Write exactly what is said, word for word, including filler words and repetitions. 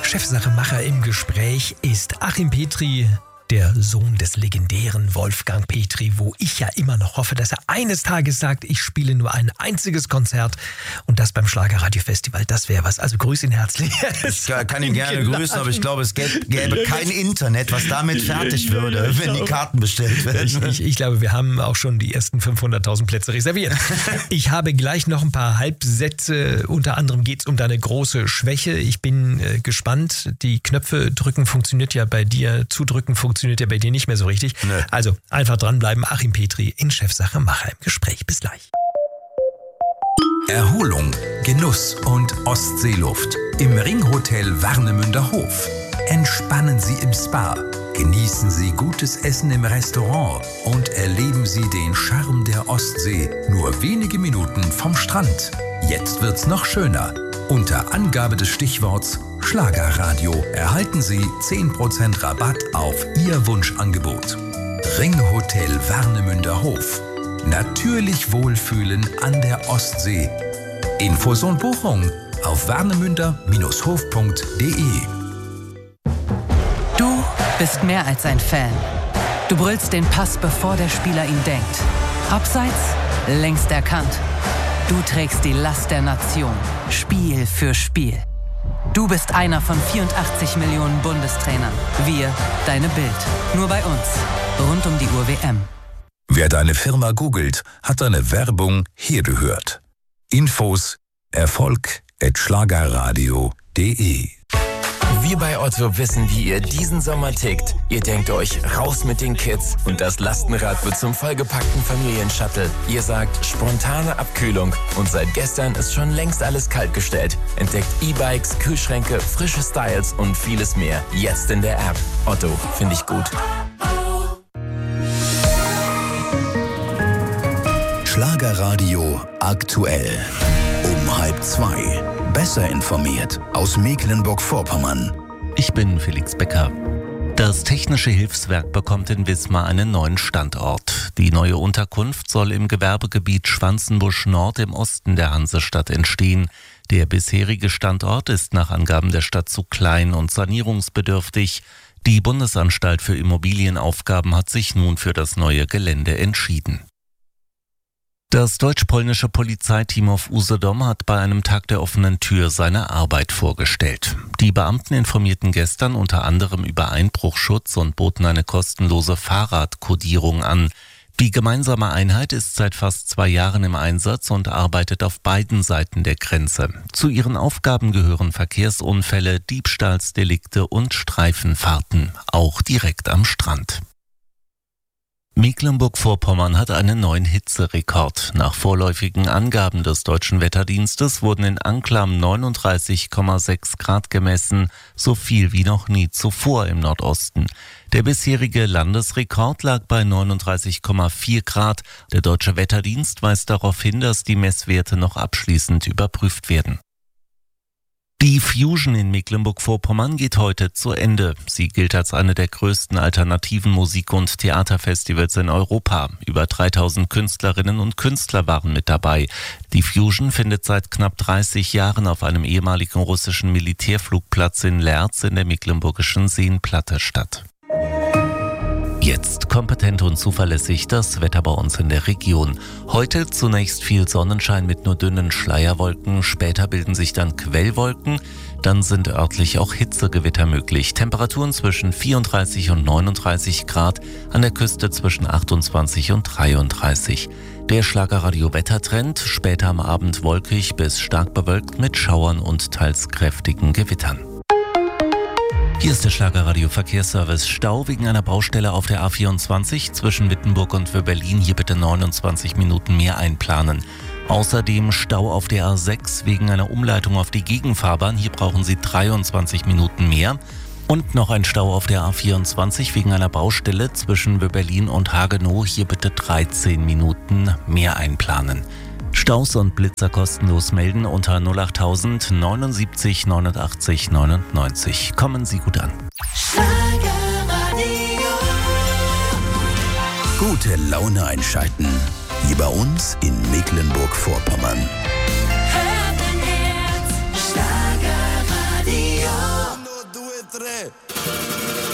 Chefsachemacher im Gespräch ist Achim Petri, der Sohn des legendären Wolfgang Petri, wo ich ja immer noch hoffe, dass er eines Tages sagt, ich spiele nur ein einziges Konzert und das beim Schlagerradio-Festival. Das wäre was. Also grüß ihn herzlich. Ich kann ihn gerne grüßen, aber ich glaube, es gäbe, gäbe kein Internet, was damit fertig würde, wenn die Karten bestellt werden. Ich, ich, ich glaube, wir haben auch schon die ersten fünfhunderttausend Plätze reserviert. Ich habe gleich noch ein paar Halbsätze. Unter anderem geht es um deine große Schwäche. Ich bin äh, gespannt. Die Knöpfe drücken funktioniert ja bei dir, zudrücken funktioniert funktioniert ja bei dir nicht mehr so richtig. Nee. Also einfach dranbleiben. Achim Petri in Chefsachemacher im Gespräch. Bis gleich. Erholung, Genuss und Ostseeluft im Ringhotel Warnemünder Hof. Entspannen Sie im Spa, genießen Sie gutes Essen im Restaurant und erleben Sie den Charme der Ostsee nur wenige Minuten vom Strand. Jetzt wird's noch schöner. Unter Angabe des Stichworts Schlagerradio erhalten Sie zehn Prozent Rabatt auf Ihr Wunschangebot. Ringhotel Warnemünder Hof. Natürlich wohlfühlen an der Ostsee. Infos und Buchung auf warnemünder Bindestrich hof punkt de. Du bist mehr als ein Fan. Du brüllst den Pass, bevor der Spieler ihn denkt. Abseits, längst erkannt. Du trägst die Last der Nation, Spiel für Spiel. Du bist einer von vierundachtzig Millionen Bundestrainern. Wir, deine Bild. Nur bei uns. Rund um die Uhr W M. Wer deine Firma googelt, hat deine Werbung hier gehört. Infos erfolg at schlagerradio punkt de. Wir bei Otto wissen, wie ihr diesen Sommer tickt. Ihr denkt euch, raus mit den Kids und das Lastenrad wird zum vollgepackten Familienshuttle. Ihr sagt, spontane Abkühlung und seit gestern ist schon längst alles kaltgestellt. Entdeckt E-Bikes, Kühlschränke, frische Styles und vieles mehr. Jetzt in der App. Otto, finde ich gut. Schlagerradio aktuell. Um halb zwei. Besser informiert aus Mecklenburg-Vorpommern. Ich bin Felix Becker. Das Technische Hilfswerk bekommt in Wismar einen neuen Standort. Die neue Unterkunft soll im Gewerbegebiet Schwanzenbusch Nord im Osten der Hansestadt entstehen. Der bisherige Standort ist nach Angaben der Stadt zu klein und sanierungsbedürftig. Die Bundesanstalt für Immobilienaufgaben hat sich nun für das neue Gelände entschieden. Das deutsch-polnische Polizeiteam auf Usedom hat bei einem Tag der offenen Tür seine Arbeit vorgestellt. Die Beamten informierten gestern unter anderem über Einbruchschutz und boten eine kostenlose Fahrradkodierung an. Die gemeinsame Einheit ist seit fast zwei Jahren im Einsatz und arbeitet auf beiden Seiten der Grenze. Zu ihren Aufgaben gehören Verkehrsunfälle, Diebstahlsdelikte und Streifenfahrten, auch direkt am Strand. Mecklenburg-Vorpommern hat einen neuen Hitzerekord. Nach vorläufigen Angaben des Deutschen Wetterdienstes wurden in Anklam neununddreißig Komma sechs Grad gemessen, so viel wie noch nie zuvor im Nordosten. Der bisherige Landesrekord lag bei neununddreißig Komma vier Grad. Der Deutsche Wetterdienst weist darauf hin, dass die Messwerte noch abschließend überprüft werden. Die Fusion in Mecklenburg-Vorpommern geht heute zu Ende. Sie gilt als eine der größten alternativen Musik- und Theaterfestivals in Europa. Über dreitausend Künstlerinnen und Künstler waren mit dabei. Die Fusion findet seit knapp dreißig Jahren auf einem ehemaligen russischen Militärflugplatz in Lerz in der mecklenburgischen Seenplatte statt. Jetzt kompetent und zuverlässig das Wetter bei uns in der Region. Heute zunächst viel Sonnenschein mit nur dünnen Schleierwolken. Später bilden sich dann Quellwolken. Dann sind örtlich auch Hitzegewitter möglich. Temperaturen zwischen vierunddreißig und neununddreißig Grad. An der Küste zwischen achtundzwanzig und dreiunddreißig. Der Schlagerradio-Wettertrend. Später am Abend wolkig bis stark bewölkt mit Schauern und teils kräftigen Gewittern. Hier ist der Schlagerradio-Verkehrsservice. Stau wegen einer Baustelle auf der A vierundzwanzig zwischen Wittenburg und Wöberlin. Hier bitte neunundzwanzig Minuten mehr einplanen. Außerdem Stau auf der A sechs wegen einer Umleitung auf die Gegenfahrbahn. Hier brauchen Sie dreiundzwanzig Minuten mehr. Und noch ein Stau auf der A vierundzwanzig wegen einer Baustelle zwischen Wöberlin und Hagenow. Hier bitte dreizehn Minuten mehr einplanen. Staus und Blitzer kostenlos melden unter null achttausend neunundsiebzig neunundachtzig neunundneunzig. Kommen Sie gut an. Gute Laune einschalten. Hier bei uns in Mecklenburg-Vorpommern. quatre.